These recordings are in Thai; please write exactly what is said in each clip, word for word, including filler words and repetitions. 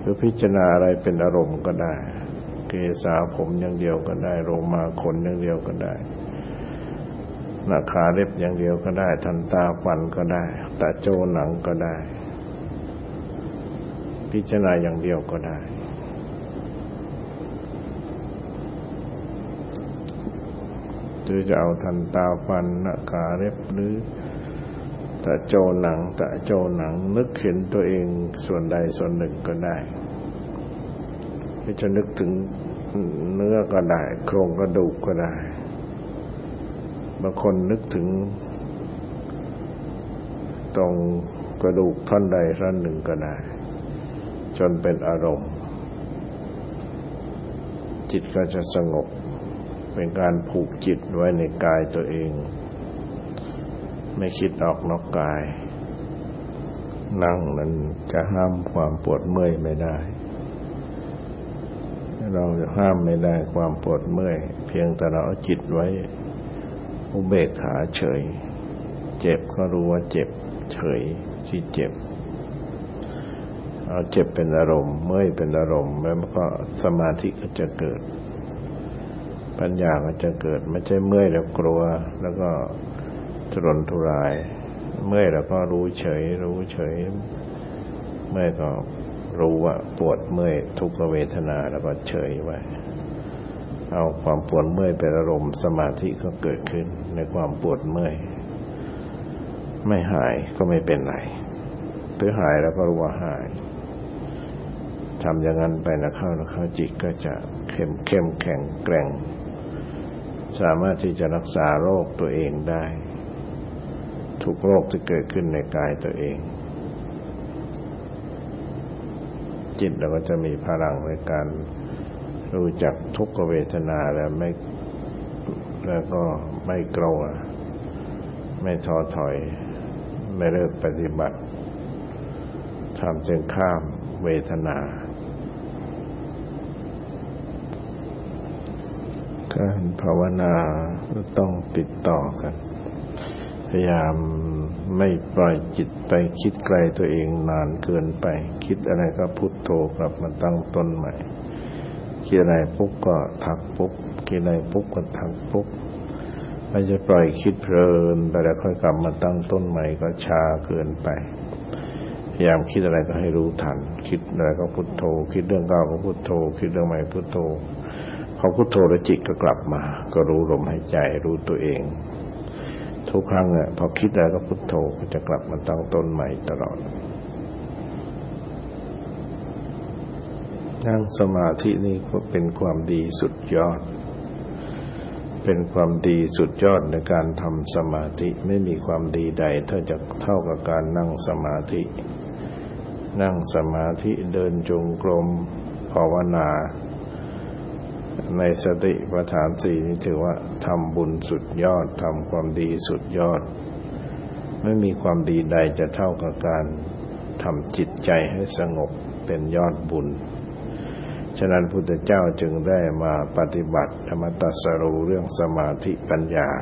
รือพิจารณาอะไรเป็นอารมณ์ก็ได้เกศาผมอย่างเดียวก็ได้โลมาขนอย่างเดียวก็ได้หน้าขาเล็บอย่างเดียวก็ได้ทันตาฟันก็ได้ตาโจหนังก็ได้พิจารณาอย่างเดียวก็ได้หรือจะเอาทันตาฟันหน้าขาเล็บหรือตาโจหนังตาโจหนังนึกเห็นตัวเองส่วนใดส่วนหนึ่งก็ได้จะนึกถึงเนื้อก็ได้โครงกระดูกก็ได้บางคนนึกถึงตรงกระดูกท่อนใดท่อนหนึ่งก็ได้จนเป็นอารมณ์จิตก็จะสงบเป็นการผูกจิตไว้ในกายตัวเองไม่คิดออกนอกกายนั่งนั้นจะห้ามความปวดเมื่อยไม่ได้เราจะห้ามไม่ได้ความปวดเมื่อยเพียงแต่เราเอาจิตไว้อุเบกขาเฉยเจ็บก็รู้ว่าเจ็บเฉยที่เจ็บเอาเจ็บเป็นอารมณ์เมื่อยเป็นอารมณ์แล้วมันก็สมาธิก็จะเกิดปัญญาก็จะเกิดไม่ใช่เมื่อยแล้วกลัวแล้วก็ทรนทุรายเมื่อยแล้วก็รู้เฉยรู้เฉยเมื่อยก็รู้ว่าปวดเมื่อยทุกขเวทนาแล้วก็เฉยไว้เอาความปวดเมื่อยเป็นอารมณ์สมาธิก็เกิดขึ้นในความปวดเมื่อยไม่หายก็ไม่เป็นไรหรือหายแล้วก็รู้ว่าหายทำอย่างนั้นไปนะเข้านะเข้าจิตก็จะเข้มเข้มแข็งแกร่งสามารถที่จะรักษาโรคตัวเองได้ทุกโรคที่เกิดขึ้นในกายตัวเองจิตเราก็จะมีพลังในการรู้จักทุกขเวทนาแล้วไม่แล้วก็ไม่กลัวไม่ท้อถอยไม่เลิกปฏิบัติทำจนข้ามเวทนาการภาวนาต้องติดต่อกันพยายามไม่ปล่อยจิตไปคิดไกลตัวเองนานเกินไปคิดอะไรก็พุทโธกลับมาตั้งต้นใหม่คิดอะไรปุ๊บก็ทักปุ๊บคิดอะไรปุ๊บก็ทักปุ๊บไม่จะปล่อยคิดเพลินไปแล้วค่อยกลับมาตั้งต้นใหม่ก็ช้าเกินไปพยายามคิดอะไรก็ให้รู้ทันคิดอะไรก็พุทโธคิดเรื่องเก่าก็พุทโธคิดเรื่องใหม่พุทโธพอพุทโธแล้วจิตก็กลับมาก็รู้ลมหายใจรู้ตัวเองทุกครั้งอ่ะพอคิดอะไรก็พุทโธก็จะกลับมาตั้งต้นใหม่ตลอดนั่งสมาธินี่ก็เป็นความดีสุดยอดเป็นความดีสุดยอดในการทำสมาธิไม่มีความดีใดเท่าจะเท่ากับการนั่งสมาธินั่งสมาธิเดินจงกรมภาวนาในสติปัฏฐานสี่นี่ถือว่าทำบุญสุดยอดทำความดีสุดยอดไม่มีความดีใดจะเท่ากับการทำจิตใจให้สงบเป็นยอดบุญฉะนั้นพุทธเจ้าจึงได้มาปฏิบัติธรรมตรัสรู้เรื่องสมาธิปัญญา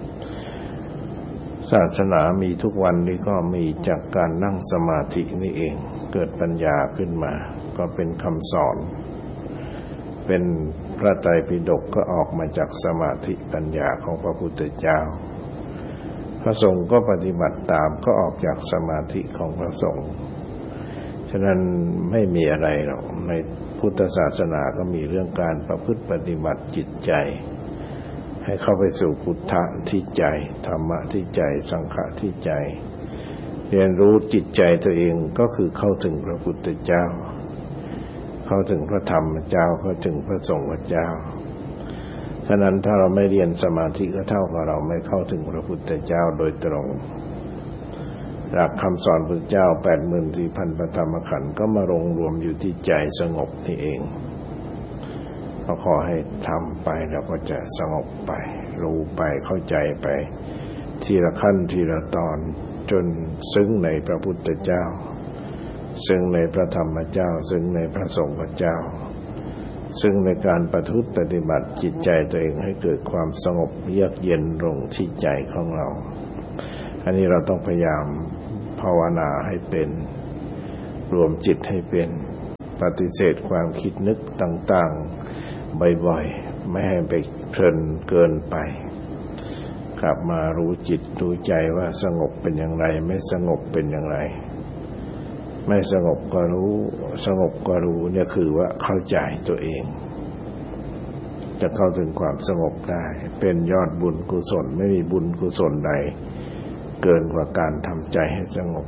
ศาสนามีทุกวันนี้ก็มีจากการนั่งสมาธินี่เองเกิดปัญญาขึ้นมาก็เป็นคำสอนเป็นพระไตรปิฎกก็ออกมาจากสมาธิปัญญาของพระพุทธเจ้าพระสงฆ์ก็ปฏิบัติตามก็ออกจากสมาธิของพระสงฆ์ฉะนั้นไม่มีอะไรหรอกในพุทธศาสนาก็มีเรื่องการประพฤติปฏิบัติจิตใจให้เข้าไปสู่พุทธะที่ใจธรรมะที่ใจสังฆะที่ใจเรียนรู้จิตใจตัวเองก็คือเข้าถึงพระพุทธเจ้าเข้าถึงพระธรรมเจ้าเข้าถึงพระสงฆ์เจ้าฉะนั้นถ้าเราไม่เรียนสมาธิก็เท่ากับเราไม่เข้าถึงพระพุทธเจ้าโดยตรงหลักคำสอนพระเจ้า แปดหมื่นสี่พัน พระธรรมขันธ์ก็มาลงรวมอยู่ที่ใจสงบนี่เองก็ขอให้ทำไปแล้วก็จะสงบไปรู้ไปเข้าใจไปทีละขั้นทีละตอนจนซึ้งในพระพุทธเจ้าซึ่งในพระธรรมเจ้าซึ่งในพระสงฆ์เจ้าซึ่งในการประพฤติปฏิบัติจิตใจตัวเองให้เกิดความสงบเยือกเย็นลงที่ใจของเราอันนี้เราต้องพยายามภาวนาให้เป็นรวมจิตให้เป็นปฏิเสธความคิดนึกต่างๆบ่อยๆไม่ให้ไปเพลินเกินไปกลับมารู้จิตรู้ใจว่าสงบเป็นอย่างไรไม่สงบเป็นอย่างไรไม่สงบก็รู้สงบก็รู้เนี่ยคือว่าเข้าใจตัวเองจะเข้าถึงความสงบได้เป็นยอดบุญกุศลไม่มีบุญกุศลใดเกินกว่าการทำใจให้สงบ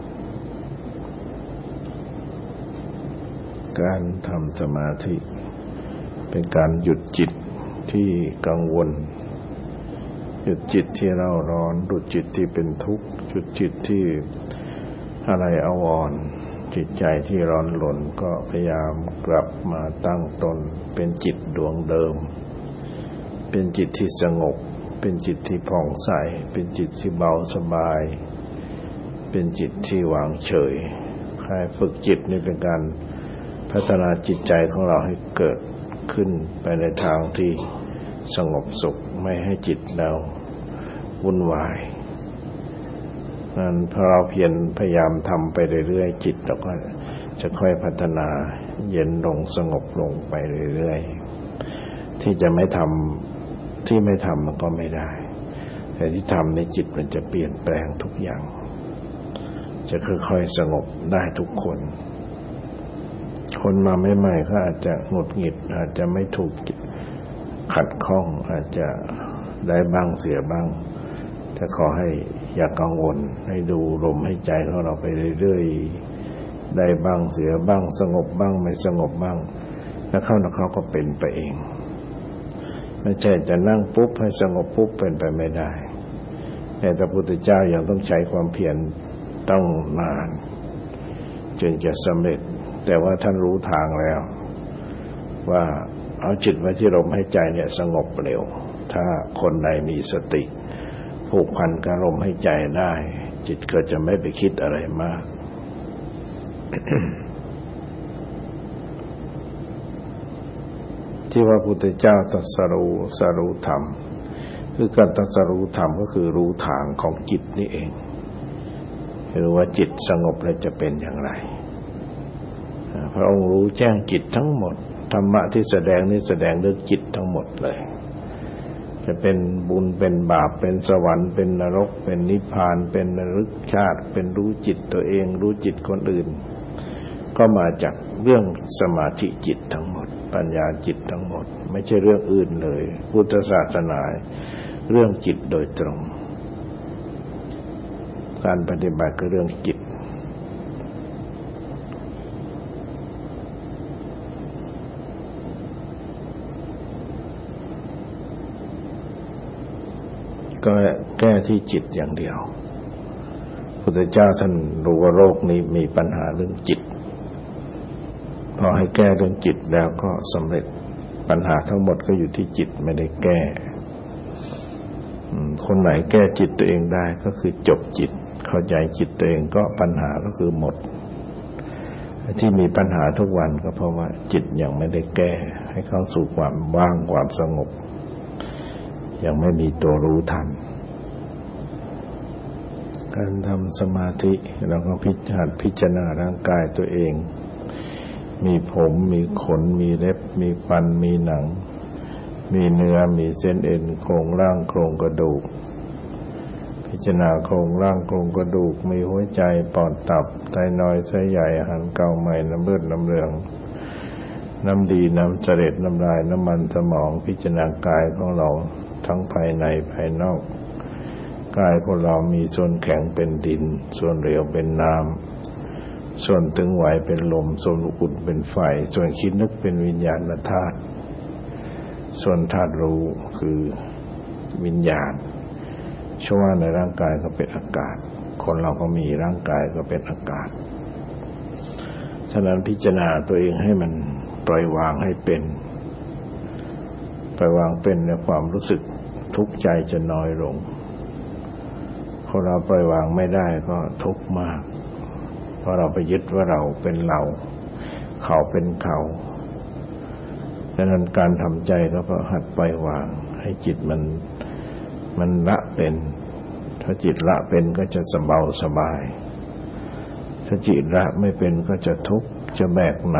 การทำสมาธิเป็นการหยุดจิตที่กังวลหยุดจิตที่เร่าร้อนหยุดจิตที่เป็นทุกข์หยุดจิตที่อะไรอาวรณ์จิตใจที่ร้อนรนก็พยายามกลับมาตั้งตนเป็นจิตดวงเดิมเป็นจิตที่สงบเป็นจิตที่ผ่องใสเป็นจิตที่เบาสบายเป็นจิตที่วางเฉยการฝึกจิตนี่เป็นการพัฒนาจิตใจของเราให้เกิดขึ้นไปในทางที่สงบสุขไม่ให้จิตเราวุ่นวายนั้นพอเราเพียรพยายามทำไปเรื่อยๆจิตเราก็จะค่อยพัฒนาเย็นลงสงบลงไปเรื่อยๆที่จะไม่ทำที่ไม่ทำมันก็ไม่ได้แต่ที่ทำในจิตมันจะเปลี่ยนแปลงทุกอย่างจะค่อยๆสงบได้ทุกคนคนมาใหม่ๆก็อาจจะหงุดหงิดอาจจะไม่ถูกขัดข้องอาจจะได้บ้างเสียบ้างแต่ขอให้อย่ากังวลให้ดูลมให้ใจของเราไปเรื่อยๆได้บ้างเสียบ้างสงบบ้างไม่สงบบ้างแล้วเข้าแล้วเขาก็เป็นไปเองไม่ใช่จะนั่งปุ๊บให้สงบปุ๊บเป็นไปไม่ได้แต่พระพุทธเจ้ายังต้องใช้ความเพียรต้องนานจึงจะสำเร็จแต่ว่าท่านรู้ทางแล้วว่าเอาจิตไว้ที่ลมหายใจเนี่ยสงบเร็วถ้าคนใดมีสติผูกพันกับลมหายใจได้จิตก็จะไม่ไปคิดอะไรมาก ที่ว่าพระพุทธเจ้าตรัสรู้สรู้ธรรมคือการตรัสรู้ธรรมก็คือรู้ทางของจิตนี่เองรู้ว่าจิตสงบแล้วจะเป็นอย่างไรพระองค์รู้แจ้งจิตทั้งหมดธรรมะที่แสดงนี่แสดงเรื่องจิตทั้งหมดเลยจะเป็นบุญเป็นบาปเป็นสวรรค์เป็นนรกเป็นนิพพานเป็นนรกชาติเป็นรู้จิตตัวเองรู้จิตคนอื่นก็มาจากเรื่องสมาธิจิตทั้งหมดปัญญาจิตทั้งหมดไม่ใช่เรื่องอื่นเลยพุทธศาสนาเรื่องจิตโดยตรงการปฏิบัติก็เรื่องจิตก็แก้ที่จิตอย่างเดียวพระพุทธเจ้าท่านรู้ว่าโลกนี้มีปัญหาเรื่องจิตพอให้แก้เรื่องจิตแล้วก็สำเร็จปัญหาทั้งหมดก็อยู่ที่จิตไม่ได้แก้คนไหนแก้จิตตัวเองได้ก็คือจบจิตเข้าใจจิตตัวเองก็ปัญหาก็คือหมดที่มีปัญหาทุกวันก็เพราะว่าจิตยังไม่ได้แก้ให้เข้าสู่ความว่างความสงบยังไม่มีตัวรู้ทันการทำสมาธิเราก็พิจารณาพิจารณาร่างกายตัวเองมีผมมีขนมีเล็บมีฟันมีหนังมีเนื้อมีเส้นเอ็นโครงร่างโครงกระดูกพิจารณาโครงร่างโครงกระดูกมีหัวใจปอดตับไตน้อยไส้ใหญ่อาหารเก่าใหม่น้ำเลือดน้ำเหลืองน้ำดีน้ำเสลดน้ำลายน้ำมันสมองพิจารณากายของเราทั้งภายในภายนอกกายของเรามีส่วนแข็งเป็นดินส่วนเหลวเป็นน้ำส่วนตึงไหวเป็นลมส่วนอุ่นเป็นไฟส่วนคิดนึกเป็นวิญญาณธาตุส่วนธาตุรู้คือวิญญาณช่วงในร่างกายก็เป็นอากาศคนเราก็มีร่างกายก็เป็นอากาศฉะนั้นพิจารณาตัวเองให้มันปล่อยวางให้เป็นปล่อยวางเป็นในความรู้สึกทุกข์ใจจะน้อยลงคนเราปล่อยวางไม่ได้ก็ทุกข์มากเพราะเราไปยึดว่าเราเป็นเราเขาเป็นเขาดังนั้นการทำใจก็เพราะหัดปล่อยวางให้จิตมันมันละเป็นถ้าจิตละเป็นก็จะสบายสบายถ้าจิตละไม่เป็นก็จะทุกข์จะแบกหนัก